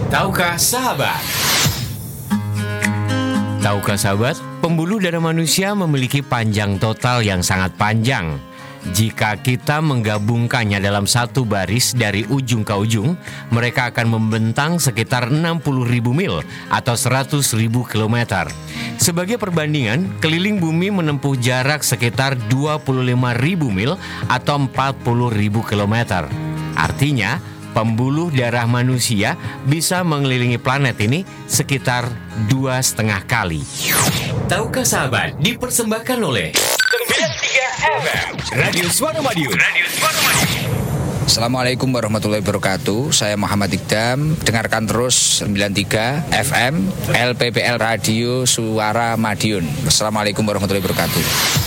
Tahukah sahabat? Tahukah sahabat, pembuluh darah manusia memiliki panjang total yang sangat panjang. Jika kita menggabungkannya dalam satu baris dari ujung ke ujung, mereka akan membentang sekitar 60.000 mil atau 100.000 kilometer. Sebagai perbandingan, keliling bumi menempuh jarak sekitar 25.000 mil atau 40.000 kilometer. Artinya, pembuluh darah manusia bisa mengelilingi planet ini sekitar 2,5 kali. Tahukah sahabat, dipersembahkan oleh 93 FM Radio Suara Madiun. Assalamualaikum warahmatullahi wabarakatuh. Saya Muhammad Iqdam. Dengarkan terus 93 FM LPPL Radio Suara Madiun. Assalamualaikum warahmatullahi wabarakatuh.